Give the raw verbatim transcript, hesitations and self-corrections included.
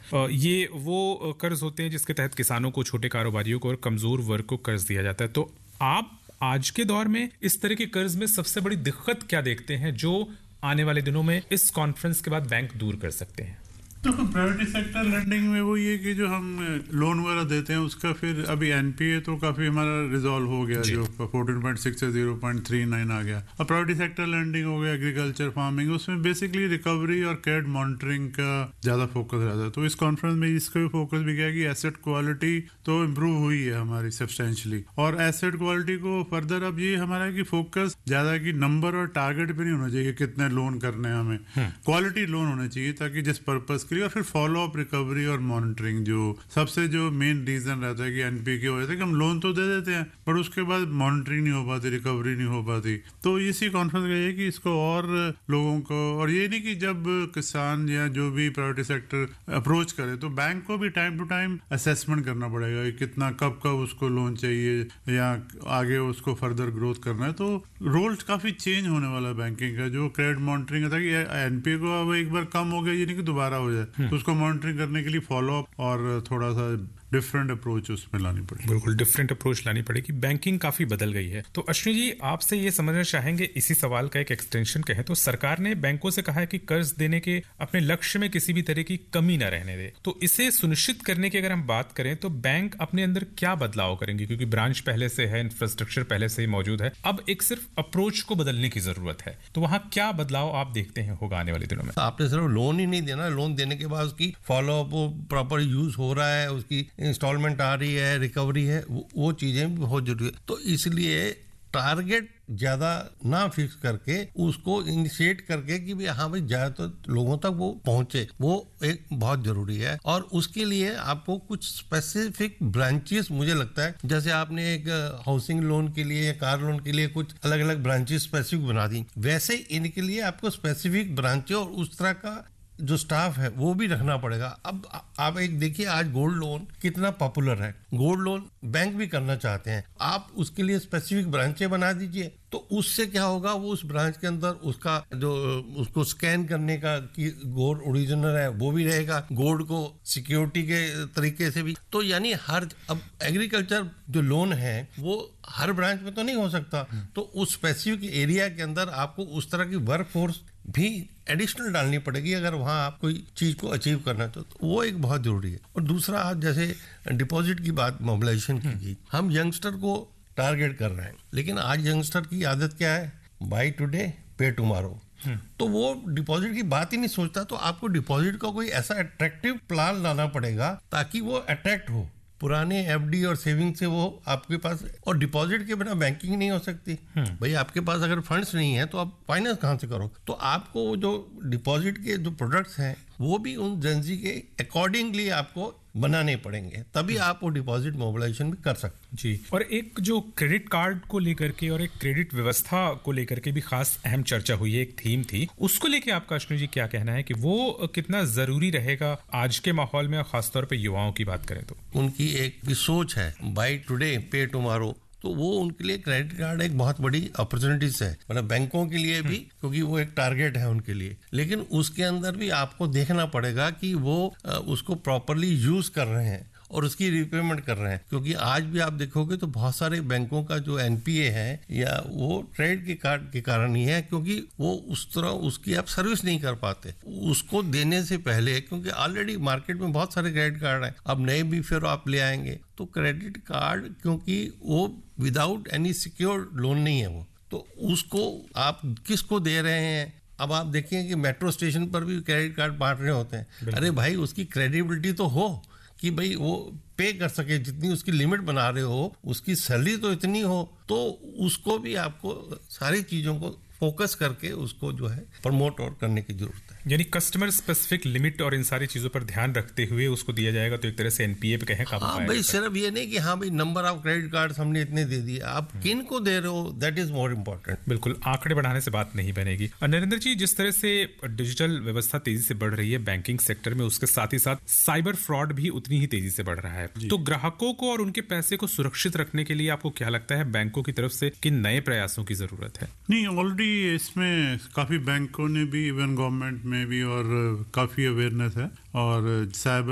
ये वो कर्ज होते हैं जिसके तहत किसानों को, छोटे कारोबारियों को और कमजोर वर्ग को कर्ज दिया जाता है। तो आप आज के दौर में इस तरह के कर्ज में सबसे बड़ी दिक्कत क्या देखते हैं जो आने वाले दिनों में इस कॉन्फ्रेंस के बाद बैंक दूर कर सकते हैं? तो प्राइवेट सेक्टर लेंडिंग में वो ये कि जो हम लोन वगैरह देते हैं उसका फिर अभी एनपीए तो काफी हमारा रिजॉल्व हो गया, जो फोर्टीन पॉइंट सिक्स से जीरो पॉइंट थ्री नाइन आ गया। और प्राइवेट सेक्टर लेंडिंग हो गया, एग्रीकल्चर, फार्मिंग, उसमें बेसिकली रिकवरी और क्रेडिट मॉनिटरिंग का ज्यादा फोकस रहता है। तो इस कॉन्फ्रेंस में इसका भी फोकस भी किया कि एसेट क्वालिटी तो इम्प्रूव हुई है हमारी सब्सटेंशियली, और एसेट क्वालिटी को फर्दर अब ये हमारा कि फोकस ज्यादा कि नंबर और टारगेट पे नहीं होना चाहिए कितने लोन करने हैं हमें, क्वालिटी लोन होने चाहिए ताकि जिस पर्पज के लिए, और फिर फॉलो अप, रिकवरी और मॉनिटरिंग जो सबसे जो मेन रीजन रहता है कि एनपीए की वजह से कि हम लोन तो दे देते हैं पर उसके बाद मॉनिटरिंग नहीं हो पाती, रिकवरी नहीं हो पाती। तो इसी कॉन्फ्रेंस का ये कि इसको और लोगों को, और ये नहीं कि जब किसान या जो भी प्राइवेट सेक्टर अप्रोच करे तो बैंक को भी टाइम टू टाइम असेसमेंट करना पड़ेगा कि कितना कब कब उसको लोन चाहिए या आगे उसको फर्दर ग्रोथ करना है। तो रोल काफी चेंज होने वाला है बैंकिंग का, जो क्रेडिट मॉनिटरिंग था कि एनपीए को अब एक बार कम हो गया, ये नहीं कि दोबारा हो जाए, तो उसको मॉनिटरिंग करने के लिए फॉलो अप और थोड़ा सा डिफरेंट अप्रोच उसमें लानी पड़ेगी। बिल्कुल डिफरेंट अप्रोच लानी पड़ेगी। बैंकिंग काफी बदल गई है। तो अश्विनी जी, आपसे ये समझना चाहेंगे, इसी सवाल का एक एक्सटेंशन कहें तो सरकार ने बैंकों से कहा है कि कर्ज देने के अपने लक्ष्य में किसी भी तरह की कमी न रहने दे। तो इसे सुनिश्चित करने की अगर हम बात करें तो बैंक अपने अंदर क्या बदलाव करेंगे? क्योंकि ब्रांच पहले से है, इंफ्रास्ट्रक्चर पहले से ही मौजूद है, अब एक सिर्फ अप्रोच को बदलने की जरूरत है। तो वहां क्या बदलाव आप देखते हैं होगा आने वाले दिनों में? आपने सिर्फ लोन ही नहीं देना, लोन देने के बाद उसकी फॉलो अप, प्रॉपर यूज हो रहा है, उसकी इंस्टॉलमेंट आ रही है, रिकवरी है, वो, वो चीजें भी बहुत जरूरी है। तो इसलिए टारगेट ज्यादा ना फिक्स करके उसको इनिशिएट करके कि भी हाँ भाई ज्यादा तो लोगों तक वो पहुंचे, वो एक बहुत जरूरी है। और उसके लिए आपको कुछ स्पेसिफिक ब्रांचेस, मुझे लगता है जैसे आपने एक हाउसिंग लोन के लिए या कार लोन के लिए कुछ अलग अलग ब्रांचेस स्पेसिफिक बना दी, वैसे इनके लिए आपको स्पेसिफिक ब्रांचें और उस तरह का जो स्टाफ है वो भी रखना पड़ेगा। अब आप एक देखिए आज गोल्ड लोन कितना पॉपुलर है, गोल्ड लोन बैंक भी करना चाहते हैं, आप उसके लिए स्पेसिफिक ब्रांचें बना दीजिए। तो उससे क्या होगा, वो उस ब्रांच के अंदर उसका जो उसको स्कैन करने का कि गोल्ड ओरिजिनल है वो भी रहेगा, गोल्ड को सिक्योरिटी के तरीके से भी। तो यानी हर, अब एग्रीकल्चर जो लोन है वो हर ब्रांच में तो नहीं हो सकता, तो उस स्पेसिफिक एरिया के अंदर आपको उस तरह की वर्क फोर्स भी एडिशनल डालनी पड़ेगी अगर वहां आप कोई चीज को अचीव करना तो, तो वो एक बहुत जरूरी है। और दूसरा, आज जैसे डिपॉजिट की बात, मोबिलाइजेशन की गई, हम यंगस्टर को टारगेट कर रहे हैं, लेकिन आज यंगस्टर की आदत क्या है, बाय टुडे पे टुमारो। तो वो डिपॉजिट की बात ही नहीं सोचता। तो आपको डिपॉजिट का कोई ऐसा अट्रैक्टिव प्लान लाना पड़ेगा ताकि वो अट्रैक्ट हो। पुराने एफडी और सेविंग से वो आपके पास, और डिपॉजिट के बिना बैंकिंग नहीं हो सकती भाई। आपके पास अगर फंड्स नहीं है तो आप फाइनेंस कहां से करो? तो आपको जो डिपॉजिट के जो प्रोडक्ट्स हैं वो भी उन जेंजी के अकॉर्डिंगली आपको बनाने पड़ेंगे, तभी आप वो डिपॉजिट मोबिलाइजेशन भी कर सकते हैं। जी, और एक जो क्रेडिट कार्ड को लेकर के और एक क्रेडिट व्यवस्था को लेकर के भी खास अहम चर्चा हुई है, एक थीम थी, उसको लेके आपका अश्विनी जी क्या कहना है कि वो कितना जरूरी रहेगा आज के माहौल में, और खासतौर पे युवाओं की बात करें तो? उनकी एक सोच है बाय टुडे पे टुमारो, तो वो उनके लिए क्रेडिट कार्ड एक बहुत बड़ी अपॉर्चुनिटीज है, मतलब बैंकों के लिए भी, क्योंकि वो एक टारगेट है उनके लिए। लेकिन उसके अंदर भी आपको देखना पड़ेगा कि वो उसको प्रॉपरली यूज कर रहे हैं और उसकी रिपेमेंट कर रहे हैं। क्योंकि आज भी आप देखोगे तो बहुत सारे बैंकों का जो एनपीए है या वो क्रेडिट के कार्ड के कारण ही है, क्योंकि वो उस तरह उसकी आप सर्विस नहीं कर पाते उसको देने से पहले, क्योंकि ऑलरेडी मार्केट में बहुत सारे क्रेडिट कार्ड हैं, अब नए भी फिर आप ले आएंगे। तो क्रेडिट कार्ड, क्योंकि वो विदाउट एनी सिक्योर लोन नहीं है, वो तो उसको आप किसको दे रहे हैं। अब आप देखेंगे कि मेट्रो स्टेशन पर भी क्रेडिट कार्ड बांट रहे होते हैं। अरे भाई, उसकी क्रेडिबिलिटी तो हो कि भाई वो पे कर सके, जितनी उसकी लिमिट बना रहे हो, उसकी सैलरी तो इतनी हो, तो उसको भी आपको सारी चीजों को फोकस करके उसको जो है प्रमोट और करने की जरूरत है। यानी कस्टमर स्पेसिफिक लिमिट और इन सारी चीजों पर ध्यान रखते हुए उसको दिया जाएगा, तो एक तरह से एनपीए पे कहें काबू हाँ भाई, सिर्फ ये नहीं कि हाँ भाई नंबर ऑफ क्रेडिट कार्ड हमने इतने दे दिए, आप किन को दे रहे हो, दैट इज मोर इम्पोर्टेंट। बिल्कुल, आंकड़े बढ़ाने से बात नहीं बनेगी। नरेंद्र जी, जिस तरह से डिजिटल व्यवस्था तेजी से बढ़ रही है बैंकिंग सेक्टर में, उसके साथ ही साथ साइबर फ्रॉड भी उतनी ही तेजी से बढ़ रहा है, तो ग्राहकों को और उनके पैसे को सुरक्षित रखने के लिए आपको क्या लगता है बैंकों की तरफ से किन नए प्रयासों की जरूरत है? नहीं, ऑलरेडी इसमें काफी बैंकों ने भी, इवन गवर्नमेंट में भी, और काफी अवेयरनेस है, और साइबर